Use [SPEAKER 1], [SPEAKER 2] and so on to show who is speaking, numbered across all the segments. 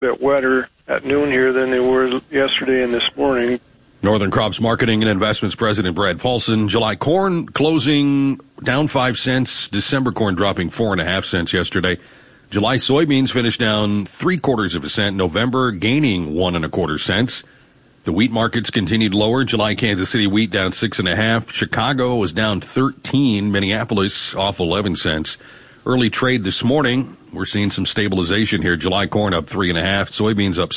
[SPEAKER 1] bit wetter at noon here than they were yesterday and this morning.
[SPEAKER 2] Northern Crops Marketing and Investments President Brad Paulson. July corn closing down 5 cents. December corn dropping 4.5 cents yesterday. July soybeans finished down 0.75 cents. November gaining 1.25 cents. The wheat markets continued lower. July Kansas City wheat down 6.5. Chicago was down 13. Minneapolis off 11 cents. Early trade this morning, we're seeing some stabilization here. July corn up 3.5. Soybeans up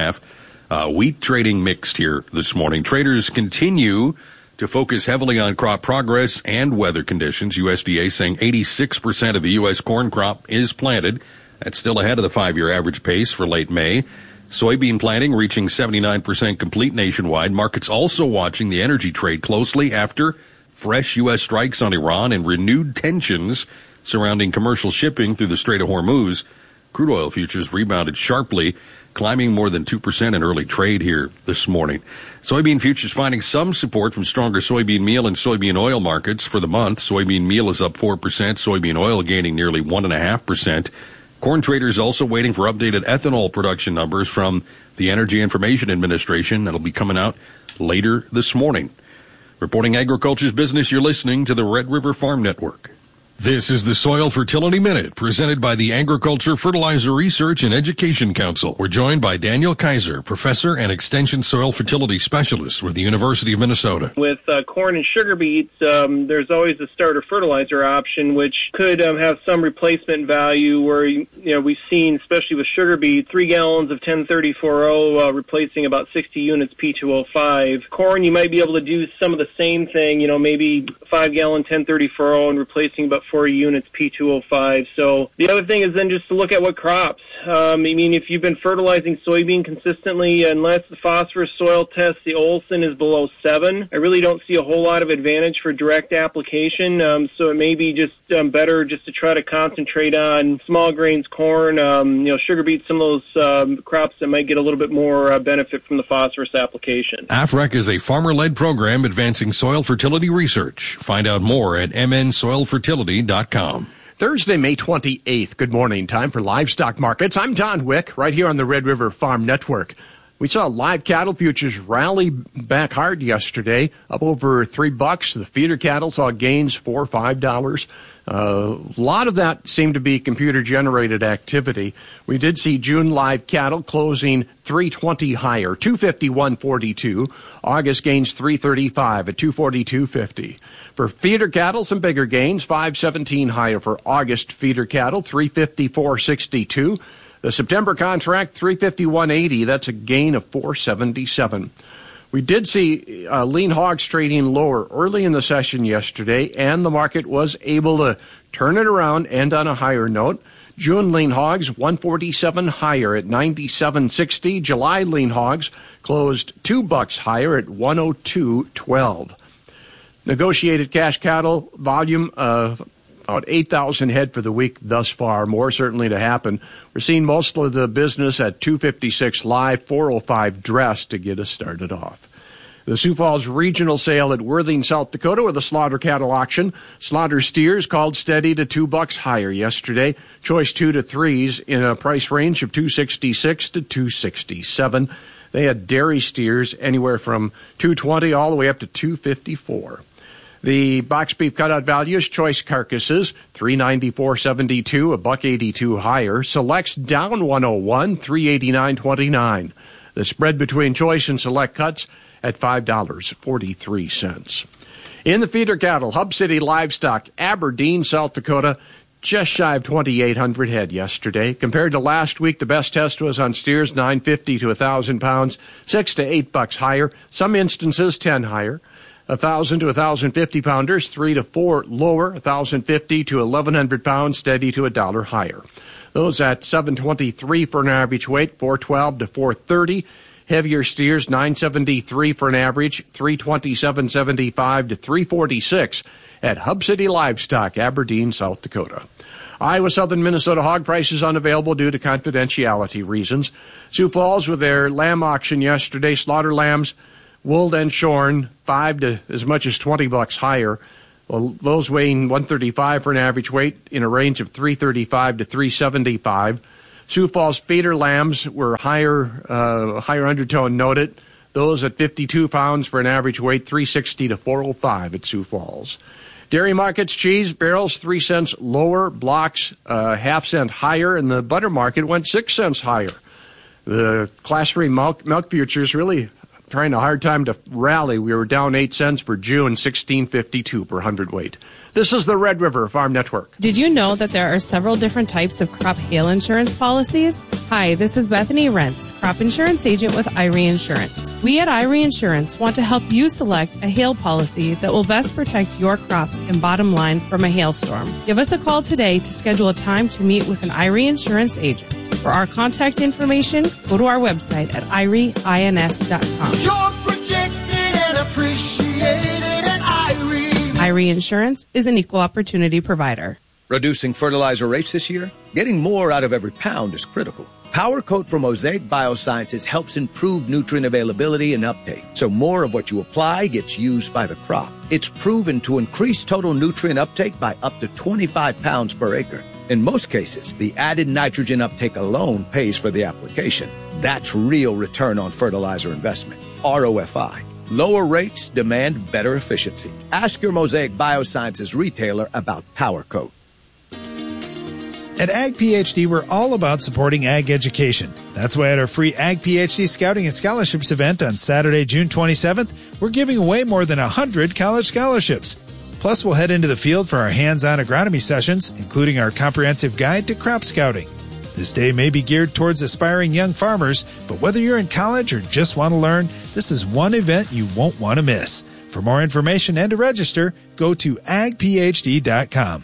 [SPEAKER 2] 7.5. Wheat trading mixed here this morning. Traders continue to focus heavily on crop progress and weather conditions. USDA saying 86% of the U.S. corn crop is planted. That's still ahead of the 5-year average pace for late May. Soybean planting reaching 79% complete nationwide. Markets also watching the energy trade closely after fresh U.S. strikes on Iran and renewed tensions surrounding commercial shipping through the Strait of Hormuz. Crude oil futures rebounded sharply, climbing more than 2% in early trade here this morning. Soybean futures finding some support from stronger soybean meal and soybean oil markets for the month. Soybean meal is up 4%, soybean oil gaining nearly 1.5%. Corn traders also waiting for updated ethanol production numbers from the Energy Information Administration. That'll be coming out later this morning. Reporting agriculture's business, you're listening to the Red River Farm Network. This is the Soil Fertility Minute, presented by the Agriculture, Fertilizer Research and Education Council. We're joined by Daniel Kaiser, professor and extension soil fertility specialist with the University of Minnesota.
[SPEAKER 3] With corn and sugar beets, there's always a starter fertilizer option, which could have some replacement value where, we've seen, especially with sugar beets, 3 gallons of 1034O replacing about 60 units P2O5. Corn, you might be able to do some of the same thing, maybe 5-gallon 1034O and replacing about 40 units P2O5. So the other thing is then just to look at what crops. If you've been fertilizing soybean consistently, unless the phosphorus soil test, the Olsen is below 7, I really don't see a whole lot of advantage for direct application. So it may be just better just to try to concentrate on small grains, corn, sugar beets, some of those crops that might get a little bit more benefit from the phosphorus application.
[SPEAKER 2] AFREC is a farmer-led program advancing soil fertility research. Find out more at mnsoilfertility.com.
[SPEAKER 4] Thursday, May 28th. Good morning. Time for livestock markets. I'm Don Wick, right here on the Red River Farm Network. We saw live cattle futures rally back hard yesterday, up over $3. The feeder cattle saw gains $4 or $5. A lot of that seemed to be computer-generated activity. We did see June live cattle closing $3.20 higher, $251.42. August gains $3.35 at $242.50. For feeder cattle, some bigger gains, $5.17 higher for August feeder cattle, $354.62. The September contract, $351.80. That's a gain of $4.77. We did see lean hogs trading lower early in the session yesterday, and the market was able to turn it around and on a higher note. June lean hogs, $147 higher at $97.60. July lean hogs closed $2 higher at $102.12. Negotiated cash cattle volume of about 8,000 head for the week thus far. More certainly to happen. We're seeing most of the business at 256 live, 405 dress to get us started off. The Sioux Falls Regional Sale at Worthing, South Dakota, with a slaughter cattle auction. Slaughter steers called steady to $2 higher yesterday. Choice 2 to 3s in a price range of $266 to $267. They had dairy steers anywhere from $220 all the way up to $254. The box beef cutout values, choice carcasses, $394.72, $182 higher. Selects down $101, $389.29. The spread between choice and select cuts at $5.43. In the feeder cattle, Hub City Livestock, Aberdeen, South Dakota, just shy of 2,800 head yesterday. Compared to last week, the best test was on steers, 950 to 1,000 pounds, $6 to $8 higher. Some instances, 10 higher. 1,000 to 1,050 pounders, 3 to 4 lower, 1,050 to 1,100 pounds, steady to $1 higher. Those at $723 for an average weight, $412 to $430. Heavier steers, $973 for an average, $327.75 to $346 at Hub City Livestock, Aberdeen, South Dakota. Iowa, southern Minnesota hog prices unavailable due to confidentiality reasons. Sioux Falls with their lamb auction yesterday, slaughter lambs, wooled and shorn, 5 to as much as $20 higher. Well, those weighing 135 for an average weight in a range of 335 to 375. Sioux Falls feeder lambs were higher undertone noted. Those at 52 pounds for an average weight, $3.60 to $4.05 at Sioux Falls. Dairy markets, cheese barrels 3 cents lower, blocks half cent higher, and the butter market went 6 cents higher. The Class 3 milk futures really trying a hard time to rally. We were down 8 cents for June, $16.52 per hundredweight. This is the Red River Farm Network.
[SPEAKER 5] Did you know that there are several different types of crop hail insurance policies? Hi, this is Bethany Rentz, crop insurance agent with Irie Insurance. We at Irie Insurance want to help you select a hail policy that will best protect your crops and bottom line from a hailstorm. Give us a call today to schedule a time to meet with an Irie Insurance agent. For our contact information, go to our website at irieins.com.
[SPEAKER 6] You're protected and appreciated at Irie.
[SPEAKER 5] Irie Insurance is an equal opportunity provider.
[SPEAKER 7] Reducing fertilizer rates this year? Getting more out of every pound is critical. Power Coat from Mosaic Biosciences helps improve nutrient availability and uptake, so more of what you apply gets used by the crop. It's proven to increase total nutrient uptake by up to 25 pounds per acre. In most cases, the added nitrogen uptake alone pays for the application. That's real return on fertilizer investment. ROFI. Lower rates demand better efficiency. Ask your Mosaic Biosciences retailer about Power Coat.
[SPEAKER 8] At Ag PhD, we're all about supporting ag education. That's why at our free Ag PhD Scouting and Scholarships event on Saturday, June 27th, we're giving away more than 100 college scholarships. Plus, we'll head into the field for our hands-on agronomy sessions, including our comprehensive guide to crop scouting. This day may be geared towards aspiring young farmers, but whether you're in college or just want to learn, this is one event you won't want to miss. For more information and to register, go to agphd.com.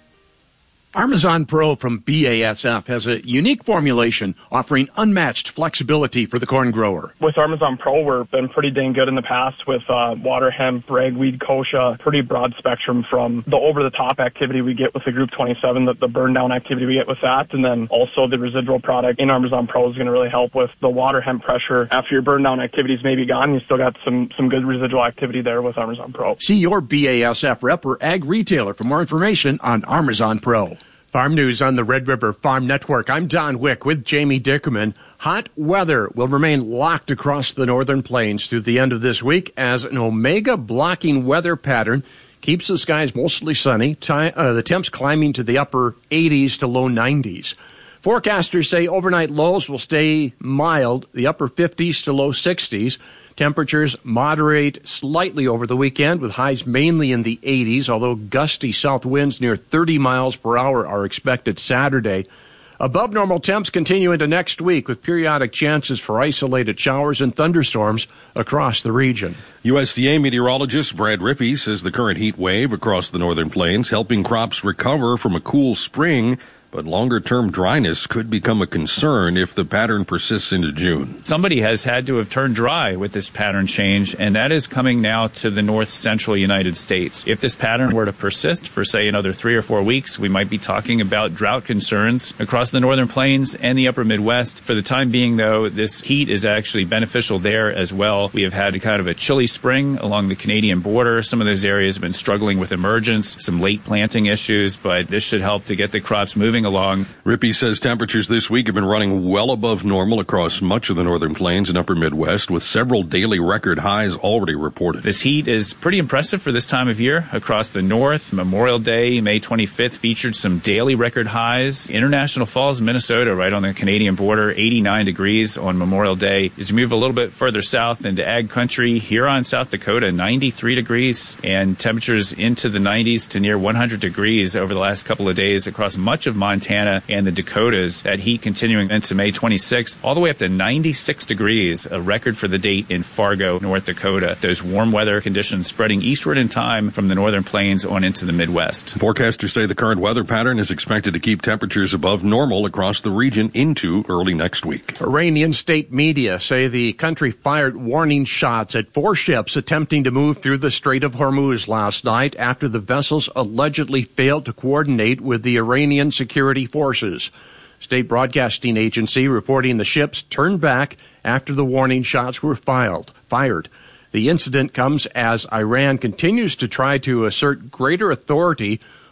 [SPEAKER 4] Armazon Pro from BASF has a unique formulation offering unmatched flexibility for the corn grower.
[SPEAKER 9] With Armazon Pro, we've been pretty dang good in the past with water hemp, ragweed, kochia, pretty broad spectrum from the over-the-top activity we get with the Group 27, the burn-down activity we get with that, and then also the residual product in Armazon Pro is going to really help with the water hemp pressure. After your burn-down activities may be gone, you still got some good residual activity there with Armazon Pro.
[SPEAKER 4] See your BASF rep or ag retailer for more information on Armazon Pro. Farm news on the Red River Farm Network. I'm Don Wick with Jamie Dickerman. Hot weather will remain locked across the northern plains through the end of this week as an Omega blocking weather pattern keeps the skies mostly sunny, the temps climbing to the upper 80s to low 90s. Forecasters say overnight lows will stay mild, the upper 50s to low 60s. Temperatures moderate slightly over the weekend with highs mainly in the 80s, although gusty south winds near 30 miles per hour are expected Saturday. Above normal temps continue into next week with periodic chances for isolated showers and thunderstorms across the region.
[SPEAKER 2] USDA meteorologist Brad Rippey says the current heat wave across the northern plains helping crops recover from a cool spring, but longer-term dryness could become a concern if the pattern persists into June.
[SPEAKER 10] Somebody has had to have turned dry with this pattern change, and that is coming now to the north-central United States. If this pattern were to persist for, say, another 3 or 4 weeks, we might be talking about drought concerns across the northern plains and the upper Midwest. For the time being, though, this heat is actually beneficial there as well. We have had kind of a chilly spring along the Canadian border. Some of those areas have been struggling with emergence, some late planting issues, but this should help to get the crops moving along.
[SPEAKER 2] Rippey says temperatures this week have been running well above normal across much of the northern plains and upper Midwest, with several daily record highs already reported.
[SPEAKER 10] This heat is pretty impressive for this time of year across the north. Memorial Day, May 25th, featured some daily record highs. International Falls, Minnesota, right on the Canadian border, 89 degrees on Memorial Day. As you move a little bit further south into ag country, Huron, South Dakota, 93 degrees, and temperatures into the 90s to near 100 degrees over the last couple of days across much of Montana and the Dakotas. That heat continuing into May 26th, all the way up to 96 degrees, a record for the date in Fargo, North Dakota. Those warm weather conditions spreading eastward in time from the northern plains on into the Midwest.
[SPEAKER 2] Forecasters say the current weather pattern is expected to keep temperatures above normal across the region into early next week.
[SPEAKER 4] Iranian state media say the country fired warning shots at 4 ships attempting to move through the Strait of Hormuz last night after the vessels allegedly failed to coordinate with the Iranian security forces. State broadcasting agency reporting the ships turned back after the warning shots were fired. The incident comes as Iran continues to try to assert greater authority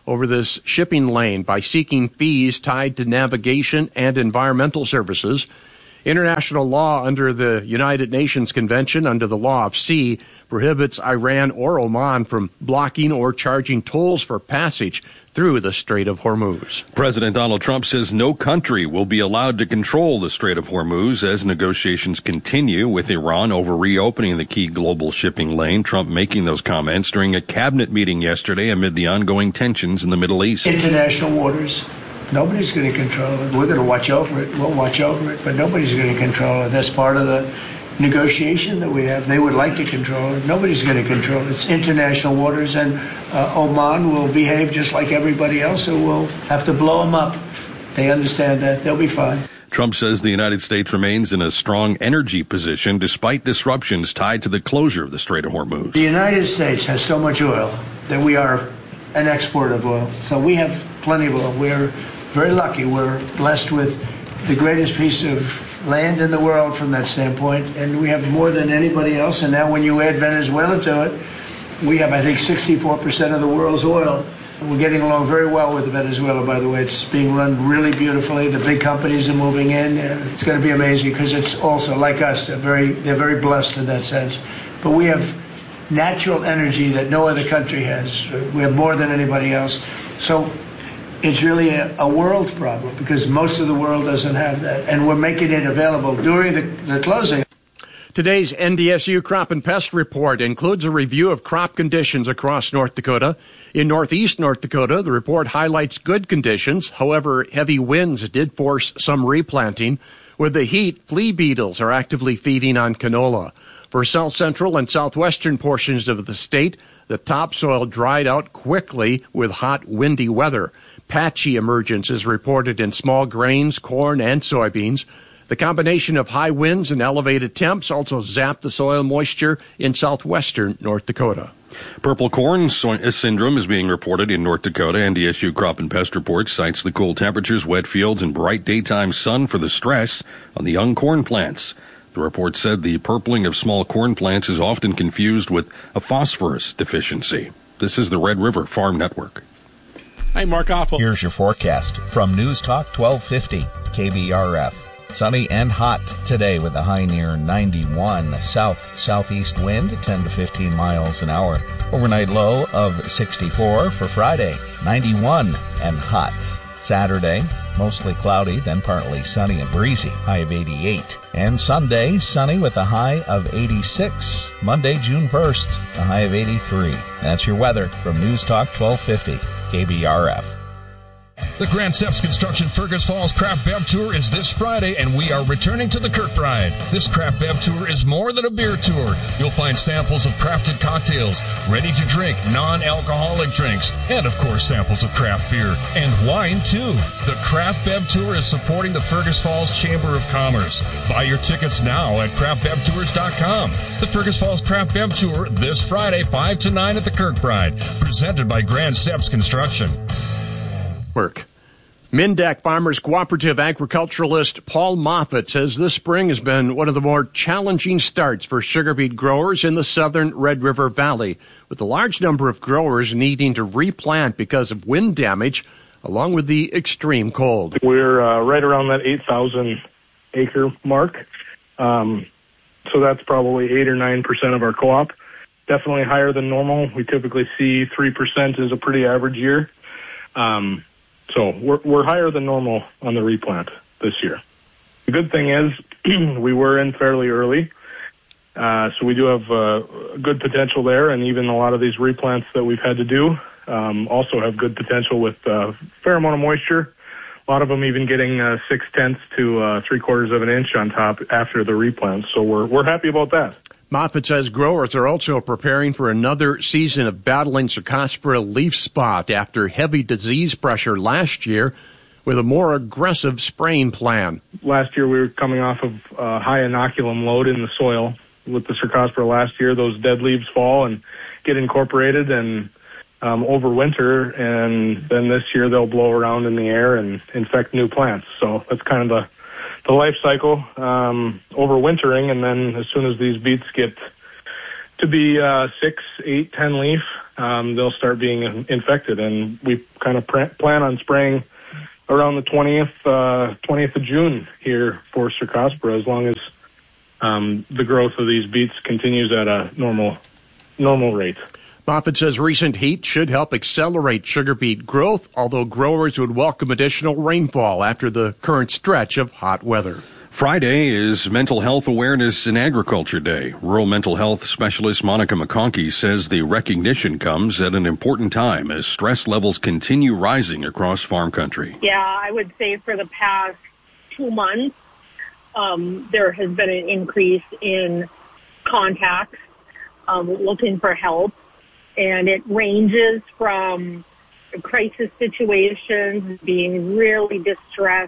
[SPEAKER 4] over this shipping lane by seeking fees tied to navigation and environmental services. International law under the United Nations Convention under the Law of Sea prohibits Iran or Oman from blocking or charging tolls for passage through the Strait of Hormuz.
[SPEAKER 2] President Donald Trump says no country will be allowed to control the Strait of Hormuz as negotiations continue with Iran over reopening the key global shipping lane. Trump making those comments during a cabinet meeting yesterday amid the ongoing tensions in the Middle East.
[SPEAKER 11] International waters. Nobody's going to control it. We're going to watch over it. We'll watch over it, but nobody's going to control it. That's part of the negotiation that we have. They would like to control it. Nobody's going to control it. It's international waters, and Oman will behave just like everybody else, so we'll have to blow them up. They understand that. They'll be fine.
[SPEAKER 2] Trump says the United States remains in a strong energy position despite disruptions tied to the closure of the Strait of Hormuz.
[SPEAKER 11] The United States has so much oil that we are an exporter of oil. So we have plenty of oil. We're very lucky. We're blessed with the greatest piece of land in the world from that standpoint, and we have more than anybody else. And now when you add Venezuela to it, we have, I think, 64% of the world's oil. We're getting along very well with Venezuela, by the way. It's being run really beautifully. The big companies are moving in. It's going to be amazing because it's also, like us, they're very blessed in that sense. But we have natural energy that no other country has. We have more than anybody else. So it's really a world problem because most of the world doesn't have that. And we're making it available during the closing.
[SPEAKER 4] Today's NDSU Crop and Pest Report includes a review of crop conditions across North Dakota. In northeast North Dakota, the report highlights good conditions. However, heavy winds did force some replanting. With the heat, flea beetles are actively feeding on canola. For south central and southwestern portions of the state, the topsoil dried out quickly with hot, windy weather. Patchy emergence is reported in small grains, corn, and soybeans. The combination of high winds and elevated temps also zapped the soil moisture in southwestern North Dakota.
[SPEAKER 2] Purple corn syndrome is being reported in North Dakota. NDSU Crop and Pest Report cites the cool temperatures, wet fields, and bright daytime sun for the stress on the young corn plants. The report said the purpling of small corn plants is often confused with a phosphorus deficiency. This is the Red River Farm Network.
[SPEAKER 12] I'm Mark Offel.
[SPEAKER 13] Here's your forecast from News Talk 1250 KBRF. Sunny and hot today with a high near 91. Southeast wind 10 to 15 miles an hour. Overnight low of 64 for Friday, 91 and hot. Saturday, mostly cloudy, then partly sunny and breezy, high of 88. And Sunday, sunny with a high of 86. Monday, June 1st, a high of 83. That's your weather from News Talk 1250 KBRF.
[SPEAKER 14] The Grand Steps Construction Fergus Falls Craft Bev Tour is this Friday, and we are returning to the Kirkbride. This Craft Bev Tour is more than a beer tour. You'll find samples of crafted cocktails, ready-to-drink, non-alcoholic drinks, and, of course, samples of craft beer. And wine, too. The Craft Bev Tour is supporting the Fergus Falls Chamber of Commerce. Buy your tickets now at craftbevtours.com. The Fergus Falls Craft Bev Tour this Friday, 5 to 9 at the Kirkbride, presented by Grand Steps Construction.
[SPEAKER 4] Mindak Farmers Cooperative agriculturalist Paul Moffat says this spring has been one of the more challenging starts for sugar beet growers in the southern Red River Valley, with a large number of growers needing to replant because of wind damage, along with the extreme cold.
[SPEAKER 9] We're right around that 8,000 acre mark, so that's probably 8 or 9% of our co-op. Definitely higher than normal. We typically see 3% is a pretty average year. So we're higher than normal on the replant this year. The good thing is we were in fairly early, so we do have good potential there, and even a lot of these replants that we've had to do also have good potential with a fair amount of moisture. A lot of them even getting 0.6 to 3/4 of an inch on top after the replant, so we're happy about that.
[SPEAKER 4] Moffat says growers are also preparing for another season of battling Cercospora leaf spot after heavy disease pressure last year with a more aggressive spraying plan.
[SPEAKER 9] Last year we were coming off of high inoculum load in the soil with the Cercospora last year. Those dead leaves fall and get incorporated and overwinter, and then this year they'll blow around in the air and infect new plants. So that's kind of the life cycle, overwintering, and then as soon as these beets get to be 6, 8, 10 leaf, they'll start being infected. And we kind of plan on spraying around the 20th of June here for Cercospora, as long as the growth of these beets continues at a normal rate.
[SPEAKER 4] Moffitt says recent heat should help accelerate sugar beet growth, although growers would welcome additional rainfall after the current stretch of hot weather.
[SPEAKER 2] Friday is Mental Health Awareness in Agriculture Day. Rural mental health specialist Monica McConkey says the recognition comes at an important time as stress levels continue rising across farm country.
[SPEAKER 15] Yeah, I would say for the past 2 months, there has been an increase in contacts looking for help. And it ranges from crisis situations, being really distressed,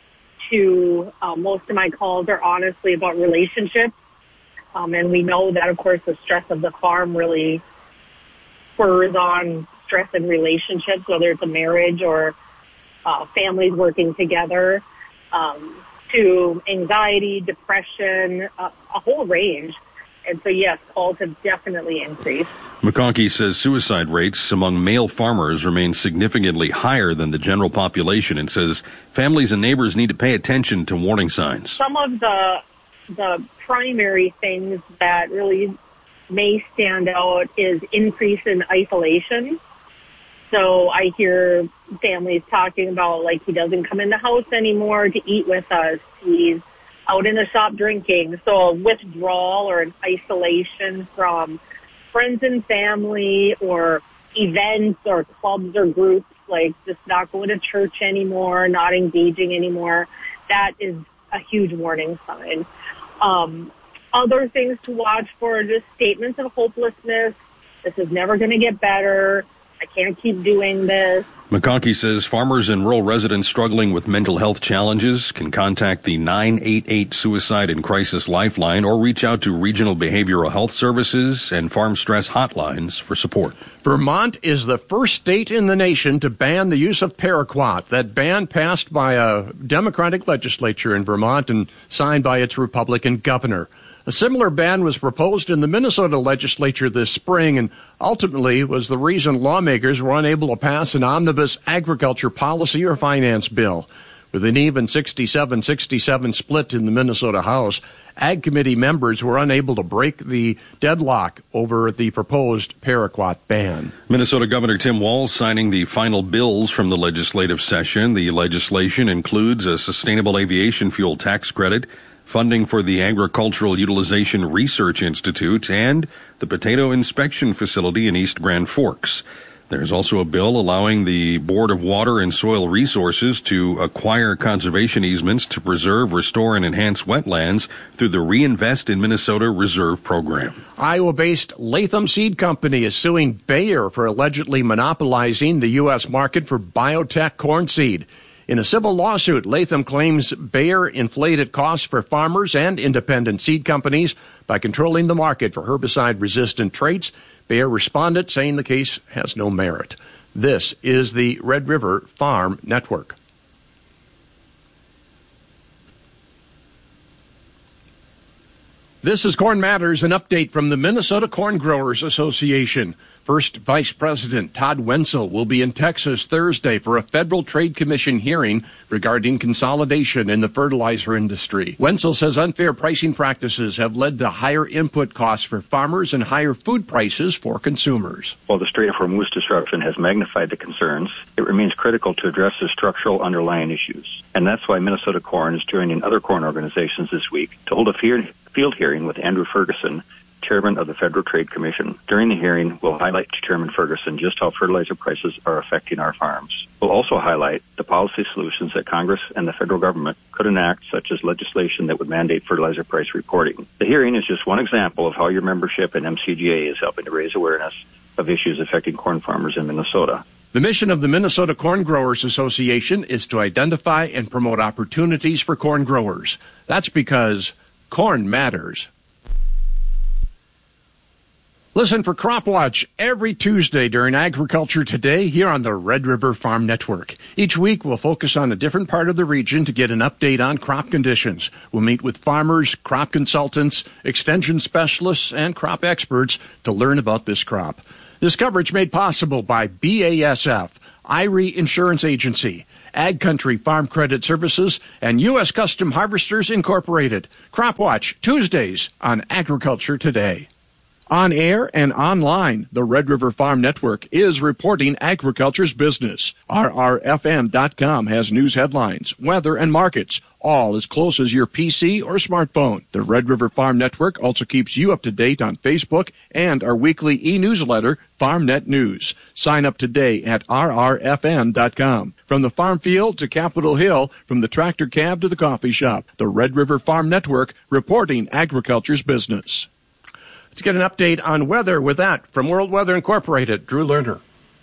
[SPEAKER 15] to most of my calls are honestly about relationships. And we know that, of course, the stress of the farm really spurs on stress in relationships, whether it's a marriage or families working together, to anxiety, depression, a whole range. And so, yes, calls have definitely increased.
[SPEAKER 2] McConkey says suicide rates among male farmers remain significantly higher than the general population and says families and neighbors need to pay attention to warning signs.
[SPEAKER 15] Some of the primary things that really may stand out is increase in isolation. So I hear families talking about, like, he doesn't come in the house anymore to eat with us. He's out in the shop drinking. So a withdrawal or an isolation from friends and family or events or clubs or groups, like just not going to church anymore, not engaging anymore. That is a huge warning sign. Other things to watch for are just statements of hopelessness. This is never going to get better. I can't keep doing this.
[SPEAKER 2] McConkey says farmers and rural residents struggling with mental health challenges can contact the 988 Suicide and Crisis Lifeline or reach out to regional behavioral health services and farm stress hotlines for support.
[SPEAKER 4] Vermont is the first state in the nation to ban the use of paraquat. That ban passed by a Democratic legislature in Vermont and signed by its Republican governor. A similar ban was proposed in the Minnesota legislature this spring and ultimately was the reason lawmakers were unable to pass an omnibus agriculture policy or finance bill. With an even 67-67 split in the Minnesota House, Ag Committee members were unable to break the deadlock over the proposed paraquat ban.
[SPEAKER 2] Minnesota Governor Tim Walz signing the final bills from the legislative session. The legislation includes a sustainable aviation fuel tax credit, funding for the Agricultural Utilization Research Institute, and the Potato Inspection Facility in East Grand Forks. There's also a bill allowing the Board of Water and Soil Resources to acquire conservation easements to preserve, restore, and enhance wetlands through the Reinvest in Minnesota Reserve Program.
[SPEAKER 4] Iowa-based Latham Seed Company is suing Bayer for allegedly monopolizing the U.S. market for biotech corn seed. In a civil lawsuit, Latham claims Bayer inflated costs for farmers and independent seed companies by controlling the market for herbicide-resistant traits. Bayer responded, saying the case has no merit. This is the Red River Farm Network. This is Corn Matters, an update from the Minnesota Corn Growers Association. First Vice President Todd Wenzel will be in Texas Thursday for a Federal Trade Commission hearing regarding consolidation in the fertilizer industry. Wenzel says unfair pricing practices have led to higher input costs for farmers and higher food prices for consumers.
[SPEAKER 16] While the Strait of Hormuz disruption has magnified the concerns, it remains critical to address the structural underlying issues. And that's why Minnesota Corn is joining other corn organizations this week to hold a field hearing with Andrew Ferguson, Chairman of the Federal Trade Commission. During the hearing, we'll highlight to Chairman Ferguson just how fertilizer prices are affecting our farms. We'll also highlight the policy solutions that Congress and the federal government could enact, such as legislation that would mandate fertilizer price reporting. The hearing is just one example of how your membership in MCGA is helping to raise awareness of issues affecting corn farmers in Minnesota.
[SPEAKER 4] The mission of the Minnesota Corn Growers Association is to identify and promote opportunities for corn growers. That's because corn matters. Listen for Crop Watch every Tuesday during Agriculture Today here on the Red River Farm Network. Each week we'll focus on a different part of the region to get an update on crop conditions. We'll meet with farmers, crop consultants, extension specialists, and crop experts to learn about this crop. This coverage made possible by BASF, Irie Insurance Agency, Ag Country Farm Credit Services, and U.S. Custom Harvesters Incorporated. Crop Watch Tuesdays on Agriculture Today. On air and online, the Red River Farm Network is reporting agriculture's business. RRFN.com has news headlines, weather, and markets, all as close as your PC or smartphone. The Red River Farm Network also keeps you up to date on Facebook and our weekly e-newsletter, FarmNet News. Sign up today at RRFN.com. From the farm field to Capitol Hill, from the tractor cab to the coffee shop, the Red River Farm Network reporting agriculture's business. Let's get an update on weather with that from World Weather Incorporated. Drew Lerner.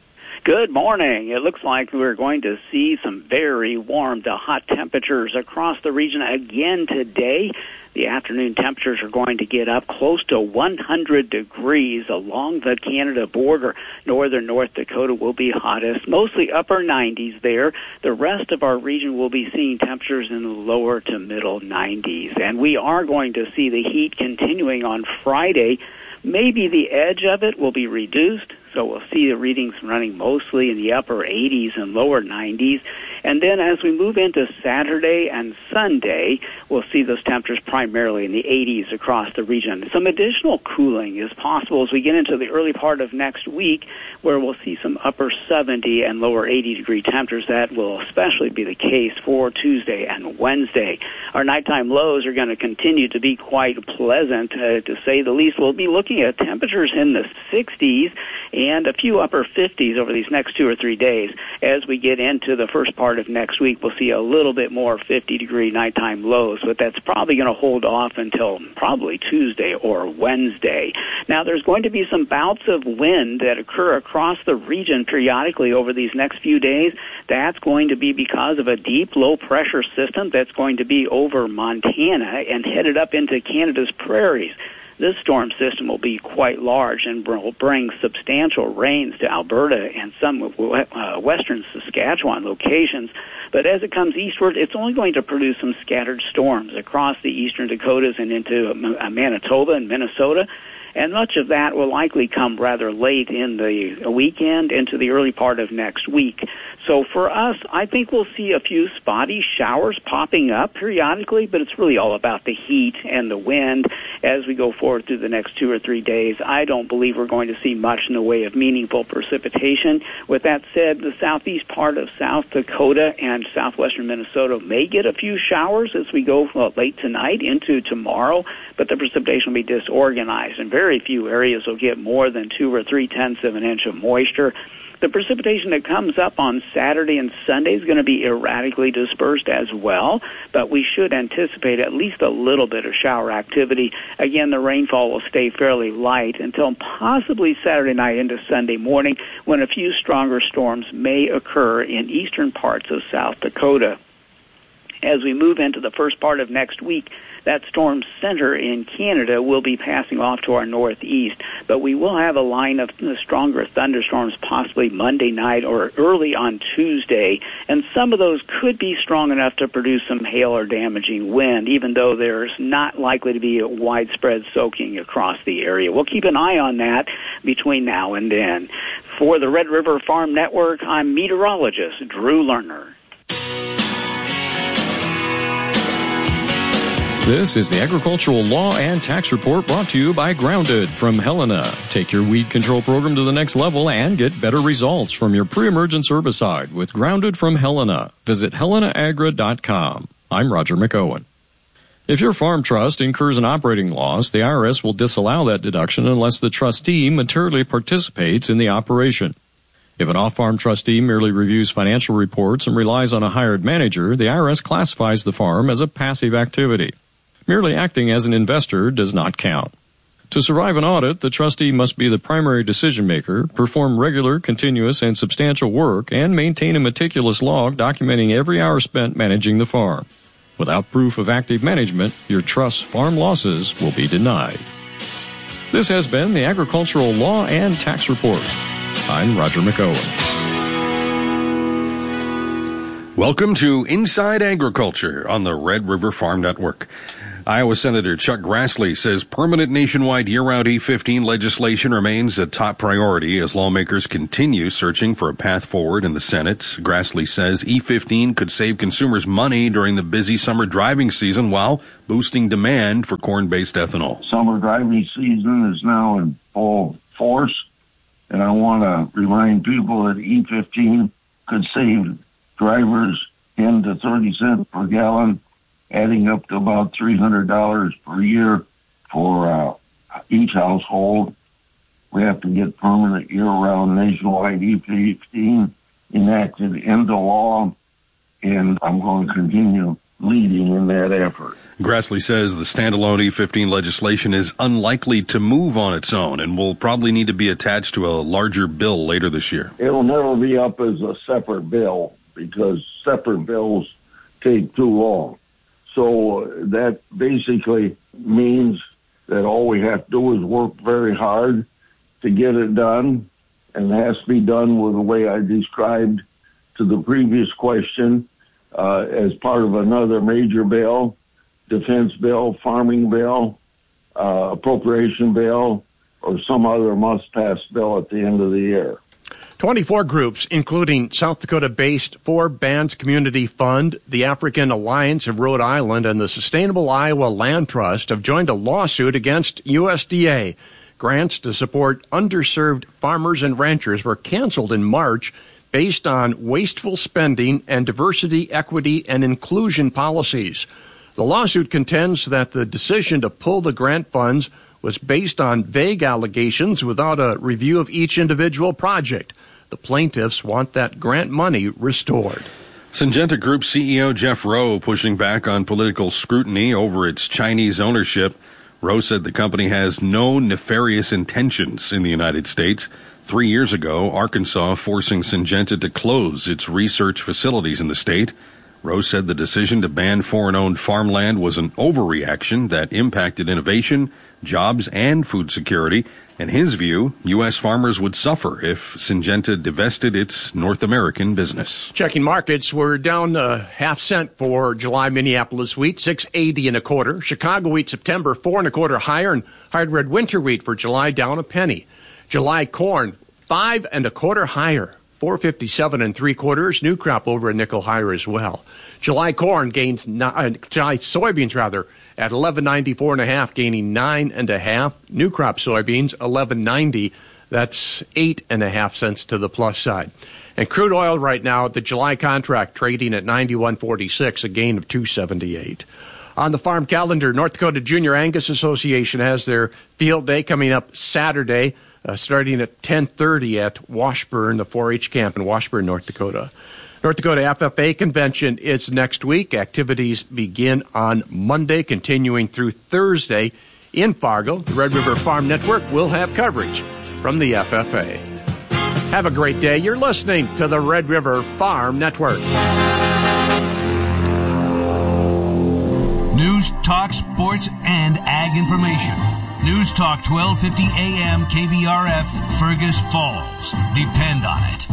[SPEAKER 17] Good morning. It looks like we're going to see some very warm to hot temperatures across the region again today. The afternoon temperatures are going to get up close to 100 degrees along the Canada border. Northern North Dakota will be hottest, mostly upper 90s there. The rest of our region will be seeing temperatures in the lower to middle 90s. And we are going to see the heat continuing on Friday. Maybe the edge of it will be reduced, so we'll see the readings running mostly in the upper 80s and lower 90s. And then as we move into Saturday and Sunday, we'll see those temperatures primarily in the 80s across the region. Some additional cooling is possible as we get into the early part of next week, where we'll see some upper 70 and lower 80-degree temperatures. That will especially be the case for Tuesday and Wednesday. Our nighttime lows are going to continue to be quite pleasant, to say the least. We'll be looking at temperatures in the 60s and a few upper 50s over these next 2 or 3 days. As we get into the first part of next week, we'll see a little bit more 50-degree nighttime lows, but that's probably going to hold off until probably Tuesday or Wednesday. Now, there's going to be some bouts of wind that occur across the region periodically over these next few days. That's going to be because of a deep low-pressure system that's going to be over Montana and headed up into Canada's prairies. This storm system will be quite large and will bring substantial rains to Alberta and some western Saskatchewan locations. But as it comes eastward, it's only going to produce some scattered storms across the eastern Dakotas and into Manitoba and Minnesota. And much of that will likely come rather late in the weekend into the early part of next week. So for us, I think we'll see a few spotty showers popping up periodically, but it's really all about the heat and the wind as we go forward through the next 2 or 3 days. I don't believe we're going to see much in the way of meaningful precipitation. With that said, the southeast part of South Dakota and southwestern Minnesota may get a few showers as we go late tonight into tomorrow, but the precipitation will be disorganized, and very few areas will get more than 2 or 3/10 of an inch of moisture. The precipitation that comes up on Saturday and Sunday is going to be erratically dispersed as well, but we should anticipate at least a little bit of shower activity. Again, the rainfall will stay fairly light until possibly Saturday night into Sunday morning, when a few stronger storms may occur in eastern parts of South Dakota. As we move into the first part of next week, that storm center in Canada will be passing off to our northeast, but we will have a line of stronger thunderstorms possibly Monday night or early on Tuesday, and some of those could be strong enough to produce some hail or damaging wind, even though there's not likely to be a widespread soaking across the area. We'll keep an eye on that between now and then. For the Red River Farm Network, I'm meteorologist Drew Lerner.
[SPEAKER 18] This is the Agricultural Law and Tax Report brought to you by Grounded from Helena. Take your weed control program to the next level and get better results from your pre-emergence herbicide with Grounded from Helena. Visit helenaagra.com. I'm Roger McOwen. If your farm trust incurs an operating loss, the IRS will disallow that deduction unless the trustee materially participates in the operation. If an off-farm trustee merely reviews financial reports and relies on a hired manager, the IRS classifies the farm as a passive activity. Merely acting as an investor does not count. To survive an audit, the trustee must be the primary decision maker, perform regular, continuous, and substantial work, and maintain a meticulous log documenting every hour spent managing the farm. Without proof of active management, your trust's farm losses will be denied. This has been the Agricultural Law and Tax Report. I'm Roger McOwen.
[SPEAKER 2] Welcome to Inside Agriculture on the Red River Farm Network. Iowa Senator Chuck Grassley says permanent nationwide year-round E15 legislation remains a top priority as lawmakers continue searching for a path forward in the Senate. Grassley says E15 could save consumers money during the busy summer driving season while boosting demand for corn-based ethanol.
[SPEAKER 19] Summer driving season is now in full force, and I want to remind people that E15 could save drivers 10 to 30 cents per gallon, adding up to about $300 per year for each household. We have to get permanent year-round nationwide E15 enacted into law, and I'm going to continue leading in that effort.
[SPEAKER 2] Grassley says the standalone E15 legislation is unlikely to move on its own and will probably need to be attached to a larger bill later this year.
[SPEAKER 19] It'll never be up as a separate bill because separate bills take too long. So that basically means that all we have to do is work very hard to get it done, and it has to be done with the way I described to the previous question as part of another major bill, defense bill, farming bill, appropriation bill, or some other must-pass bill at the end of the year.
[SPEAKER 4] 24 groups, including South Dakota-based Four Bands Community Fund, the African Alliance of Rhode Island, and the Sustainable Iowa Land Trust, have joined a lawsuit against USDA. Grants to support underserved farmers and ranchers were canceled in March based on wasteful spending and diversity, equity, and inclusion policies. The lawsuit contends that the decision to pull the grant funds was based on vague allegations without a review of each individual project. The plaintiffs want that grant money restored.
[SPEAKER 2] Syngenta Group CEO Jeff Rowe pushing back on political scrutiny over its Chinese ownership. Rowe said the company has no nefarious intentions in the United States. 3 years ago, Arkansas forcing Syngenta to close its research facilities in the state. Rowe said the decision to ban foreign-owned farmland was an overreaction that impacted innovation, jobs, and food security. In his view, U.S. farmers would suffer if Syngenta divested its North American business.
[SPEAKER 4] Checking markets, we're down half cent for July Minneapolis wheat, $6.80 and a quarter. Chicago wheat September 4 and a quarter higher, and hard red winter wheat for July down a penny. July corn 5 and a quarter higher, $4.57 and three quarters. New crop over a nickel higher as well. July corn gains July soybeans at $11.94 and a half, gaining 9 and a half. New crop soybeans $11.90. That's 8 and a half cents to the plus side. And crude oil right now, the July contract trading at 91.46, a gain of 2.78. On the farm calendar, North Dakota Junior Angus Association has their field day coming up Saturday, starting at 10:30 at Washburn, the 4-H camp in Washburn, North Dakota. North Dakota FFA convention is next week. Activities begin on Monday, continuing through Thursday in Fargo. The Red River Farm Network will have coverage from the FFA. Have a great day. You're listening to the Red River Farm Network.
[SPEAKER 20] News, talk, sports, and ag information. News Talk 1250 AM KBRF, Fergus Falls. Depend on it.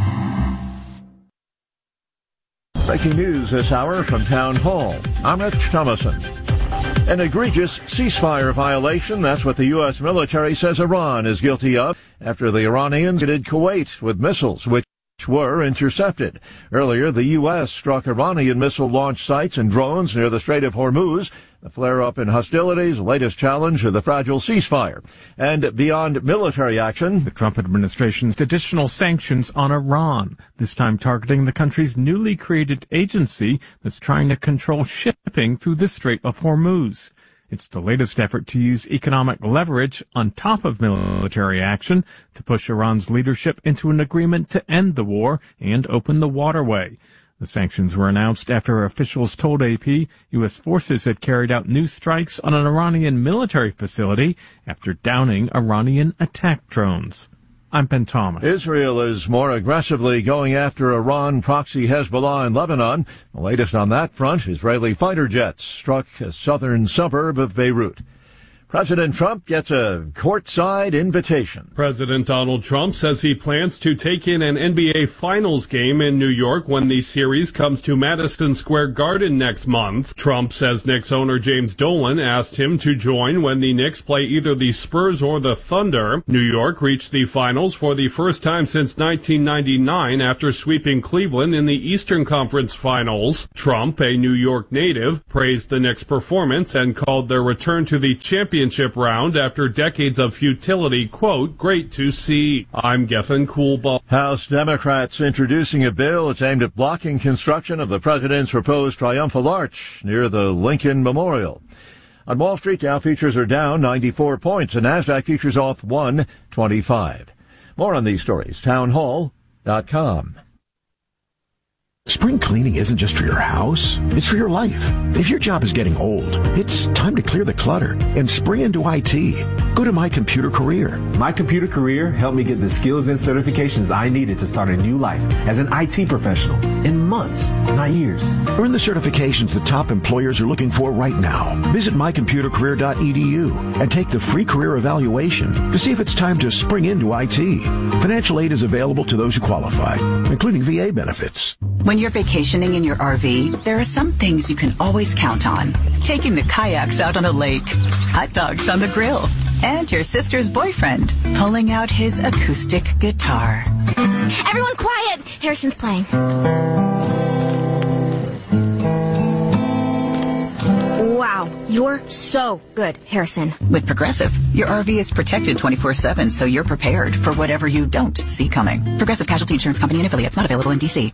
[SPEAKER 21] Breaking news this hour from Town Hall. I'm Rich Thomason. An egregious ceasefire violation, that's what the U.S. military says Iran is guilty of after the Iranians hit Kuwait with missiles, which were intercepted. Earlier, the U.S. struck Iranian missile launch sites and drones near the Strait of Hormuz. The flare-up in hostilities, latest challenge of the fragile ceasefire. And beyond military action,
[SPEAKER 22] the Trump administration's additional sanctions on Iran, this time targeting the country's newly created agency that's trying to control shipping through the Strait of Hormuz. It's the latest effort to use economic leverage on top of military action to push Iran's leadership into an agreement to end the war and open the waterway. The sanctions were announced after officials told AP U.S. forces had carried out new strikes on an Iranian military facility after downing Iranian attack drones. I'm Ben Thomas.
[SPEAKER 21] Israel is more aggressively going after Iran proxy Hezbollah in Lebanon. The latest on that front, Israeli fighter jets struck a southern suburb of Beirut. President Trump gets a courtside invitation.
[SPEAKER 1] President Donald Trump says he plans to take in an NBA Finals game in New York when the series comes to Madison Square Garden next month. Trump says Knicks owner James Dolan asked him to join when the Knicks play either the Spurs or the Thunder. New York reached the finals for the first time since 1999 after sweeping Cleveland in the Eastern Conference Finals. Trump, a New York native, praised the Knicks' performance and called their return to the championship round after decades of futility, quote, great to see. I'm Gethin Coolball.
[SPEAKER 21] House Democrats introducing a bill that's aimed at blocking construction of the president's proposed triumphal arch near the Lincoln Memorial. On Wall Street, Dow futures are down 94 points. The NASDAQ futures off 125. More on these stories, townhall.com.
[SPEAKER 3] Spring cleaning isn't just for your house, it's for your life. If your job is getting old, it's time to clear the clutter and spring into IT. Go to My Computer Career.
[SPEAKER 23] My Computer Career helped me get the skills and certifications I needed to start a new life as an IT professional in months, not years.
[SPEAKER 3] Earn the certifications the top employers are looking for right now. Visit mycomputercareer.edu and take the free career evaluation to see if it's time to spring into IT. Financial aid is available to those who qualify, including VA benefits.
[SPEAKER 24] When you're vacationing in your RV, there are some things you can always count on. Taking the kayaks out on the lake, hot dogs on the grill, and your sister's boyfriend pulling out his acoustic guitar.
[SPEAKER 25] Everyone quiet! Harrison's playing. Wow, you're so good, Harrison.
[SPEAKER 24] With Progressive, your RV is protected 24/7, so you're prepared for whatever you don't see coming. Progressive Casualty Insurance Company and affiliates, not available in D.C.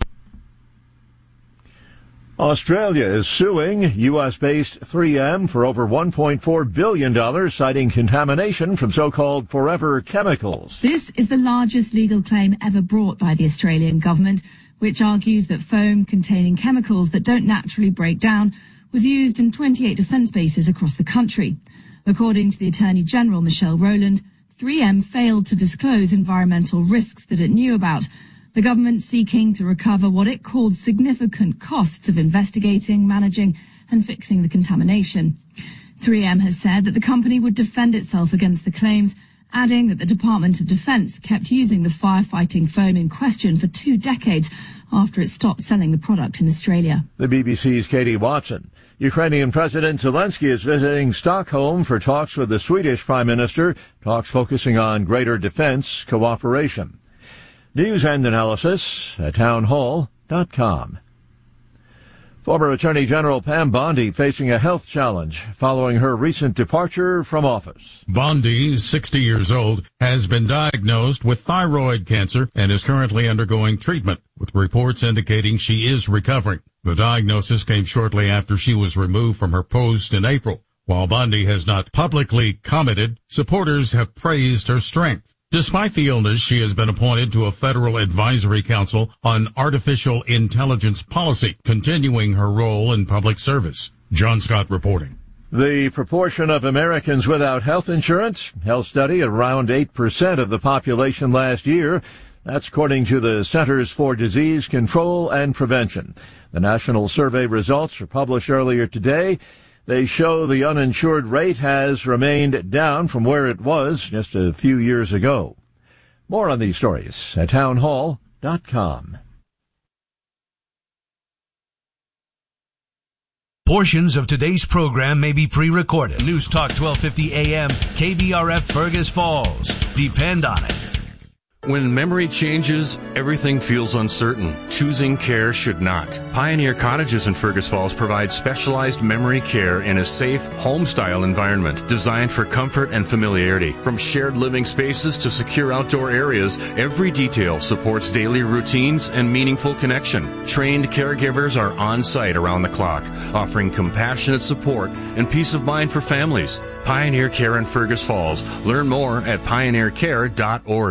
[SPEAKER 21] Australia is suing U.S.-based 3M for over $1.4 billion, citing contamination from so-called forever chemicals.
[SPEAKER 26] This is the largest legal claim ever brought by the Australian government, which argues that foam containing chemicals that don't naturally break down was used in 28 defence bases across the country. According to the Attorney General, Michelle Rowland, 3M failed to disclose environmental risks that it knew about. The government seeking to recover what it called significant costs of investigating, managing and fixing the contamination. 3M has said that the company would defend itself against the claims, adding that the Department of Defense kept using the firefighting foam in question for 2 decades after it stopped selling the product in Australia.
[SPEAKER 21] The BBC's Katie Watson. Ukrainian President Zelensky is visiting Stockholm for talks with the Swedish Prime Minister, talks focusing on greater defense cooperation. News and analysis at townhall.com. Former Attorney General Pam Bondi facing a health challenge following her recent departure from office.
[SPEAKER 27] Bondi, 60 years old, has been diagnosed with thyroid cancer and is currently undergoing treatment, with reports indicating she is recovering. The diagnosis came shortly after she was removed from her post in April. While Bondi has not publicly commented, supporters have praised her strength. Despite the illness, she has been appointed to a federal advisory council on artificial intelligence policy, continuing her role in public service. John Scott reporting.
[SPEAKER 21] The proportion of Americans without health insurance, health study at around 8% of the population last year. That's according to the Centers for Disease Control and Prevention. The national survey results were published earlier today. They show the uninsured rate has remained down from where it was just a few years ago. More on these stories at townhall.com.
[SPEAKER 20] Portions of today's program may be pre-recorded. News Talk 1250 AM, KBRF Fergus Falls. Depend on it.
[SPEAKER 28] When memory changes, everything feels uncertain. Choosing care should not. Pioneer Cottages in Fergus Falls provide specialized memory care in a safe, home-style environment designed for comfort and familiarity. From shared living spaces to secure outdoor areas, every detail supports daily routines and meaningful connection. Trained caregivers are on site around the clock, offering compassionate support and peace of mind for families. Pioneer Care in Fergus Falls. Learn more at pioneercare.org.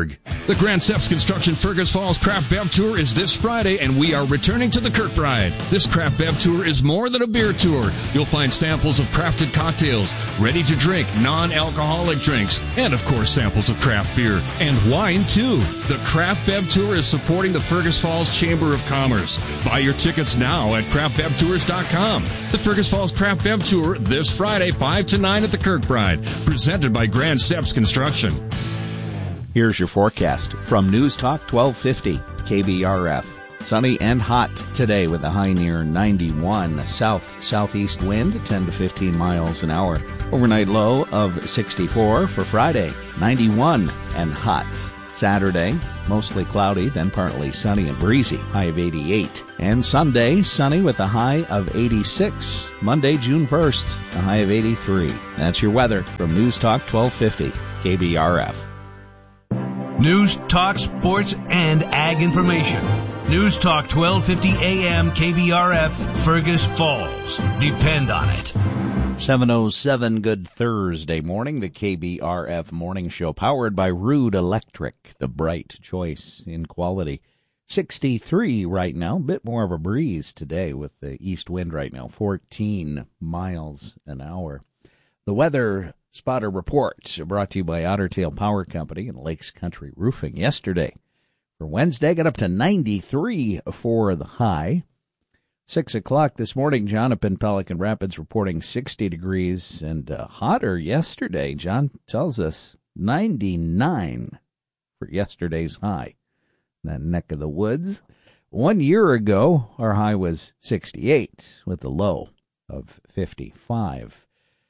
[SPEAKER 14] The Grand Steps Construction Fergus Falls Craft Bev Tour is this Friday, and we are returning to the Kirkbride. This Craft Bev Tour is more than a beer tour. You'll find samples of crafted cocktails, ready-to-drink, non-alcoholic drinks, and, of course, samples of craft beer. And wine, too. The Craft Bev Tour is supporting the Fergus Falls Chamber of Commerce. Buy your tickets now at craftbevtours.com. The Fergus Falls Craft Bev Tour this Friday, 5 to 9 at the Kirkbride, presented by Grand Steps Construction.
[SPEAKER 5] Here's your forecast from News Talk 1250 KBRF. Sunny and hot today with a high near 91. Southeast wind 10 to 15 miles an hour. Overnight low of 64 for Friday. 91 and hot. Saturday, mostly cloudy, then partly sunny and breezy. High of 88. And Sunday, sunny with a high of 86. Monday, June 1st, a high of 83. That's your weather from News Talk 1250 KBRF.
[SPEAKER 20] News, talk, sports, and ag information. News Talk 1250 AM KBRF, Fergus Falls. Depend on it.
[SPEAKER 5] 7:07, good Thursday morning. The KBRF Morning Show, powered by Rude Electric, the bright choice in quality. 63 right now, a bit more of a breeze today with the east wind right now, 14 miles an hour. The weather spotter report brought to you by Otter Tail Power Company and Lakes Country Roofing. Yesterday, for Wednesday, got up to 93 for the high. 6 o'clock this morning, John up in Pelican Rapids reporting 60 degrees and hotter yesterday. John tells us 99 for yesterday's high. That neck of the woods. 1 year ago, our high was 68 with a low of 55.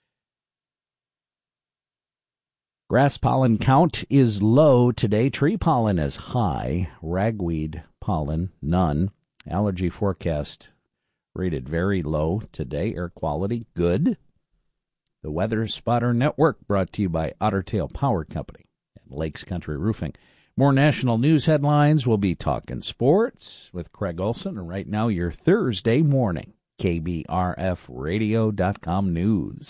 [SPEAKER 5] Grass pollen count is low today. Tree pollen is high. Ragweed pollen, none. Allergy forecast rated very low today. Air quality, good. The Weather Spotter Network brought to you by Otter Tail Power Company and Lakes Country Roofing. More national news headlines. We'll be talking sports with Craig Olson. And right now, your Thursday morning KBRFradio.com news.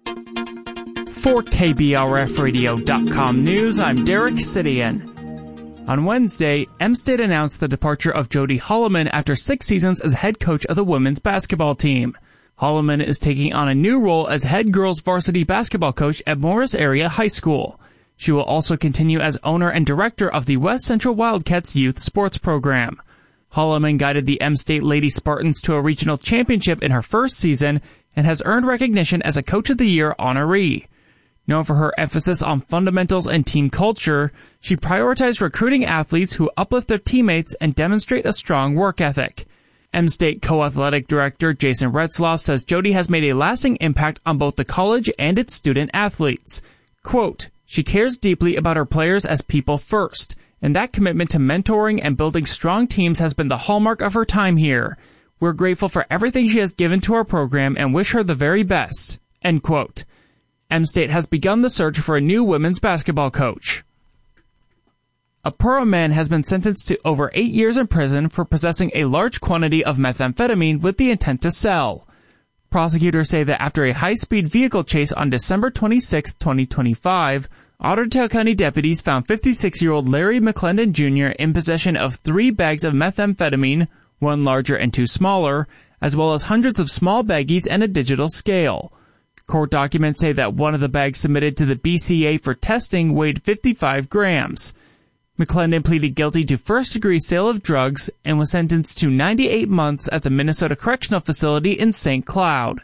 [SPEAKER 6] For KBRFradio.com news, I'm Derek Sidian. On Wednesday, M-State announced the departure of Jody Holloman after 6 seasons as head coach of the women's basketball team. Holloman is taking on a new role as head girls varsity basketball coach at Morris Area High School. She will also continue as owner and director of the West Central Wildcats youth sports program. Holloman guided the M-State Lady Spartans to a regional championship in her first season and has earned recognition as a Coach of the Year honoree. Known for her emphasis on fundamentals and team culture, she prioritized recruiting athletes who uplift their teammates and demonstrate a strong work ethic. M-State co-athletic director Jason Retzloff says Jody has made a lasting impact on both the college and its student athletes. Quote, she cares deeply about her players as people first, and that commitment to mentoring and building strong teams has been the hallmark of her time here. We're grateful for everything she has given to our program and wish her the very best. End quote. M-State has begun the search for a new women's basketball coach. A Pura man has been sentenced to over 8 years in prison for possessing a large quantity of methamphetamine with the intent to sell. Prosecutors say that after a high-speed vehicle chase on December 26, 2025, Otter Tail County deputies found 56-year-old Larry McClendon Jr. in possession of 3 bags of methamphetamine, 1 larger and 2 smaller, as well as hundreds of small baggies and a digital scale. Court documents say that one of the bags submitted to the BCA for testing weighed 55 grams. McClendon pleaded guilty to first-degree sale of drugs and was sentenced to 98 months at the Minnesota Correctional Facility in St. Cloud.